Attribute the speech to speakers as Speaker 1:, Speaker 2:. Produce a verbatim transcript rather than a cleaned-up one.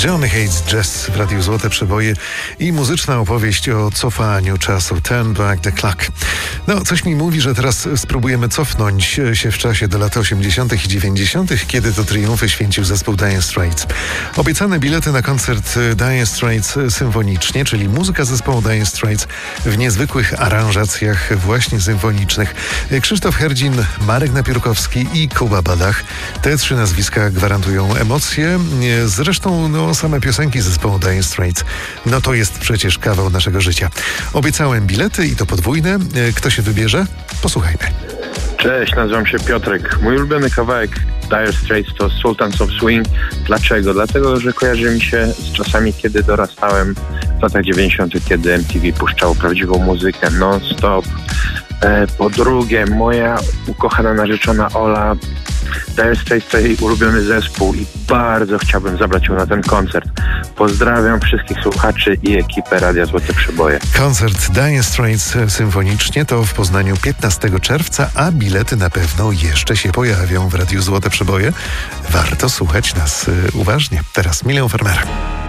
Speaker 1: Johnny Hates Jazz w Radiu Złote Przeboje i muzyczna opowieść o cofaniu czasu. Turn back the clock. No, coś mi mówi, że teraz spróbujemy cofnąć się w czasie do lat osiemdziesiątych i dziewięćdziesiątych, kiedy to triumfy święcił zespół Dire Straits. Obiecane bilety na koncert Dire Straits symfonicznie, czyli muzyka zespołu Dire Straits w niezwykłych aranżacjach właśnie symfonicznych. Krzysztof Herdzin, Marek Napiórkowski i Kuba Badach. Te trzy nazwiska gwarantują emocje. Zresztą no, same piosenki zespołu Dire Straits, no to jest przecież kawał naszego życia. Obiecałem bilety i to podwójne. Kto się wybierze? Posłuchajmy.
Speaker 2: Cześć, nazywam się Piotrek. Mój ulubiony kawałek Dire Straits to Sultans of Swing. Dlaczego? Dlatego, że kojarzy mi się z czasami, kiedy dorastałem w latach dziewięćdziesiątych, kiedy M T V puszczało prawdziwą muzykę non-stop. E, po drugie, moja ukochana narzeczona Ola, Dire Straits to jej ulubiony zespół i bardzo chciałbym zabrać ją na ten koncert. Pozdrawiam wszystkich słuchaczy i ekipę Radia Złote Przeboje.
Speaker 1: Koncert Dire Straits symfonicznie to w Poznaniu piętnastego czerwca, a bilety na pewno jeszcze się pojawią w Radiu Złote Przeboje. Warto słuchać nas uważnie. Teraz Milion Farmera.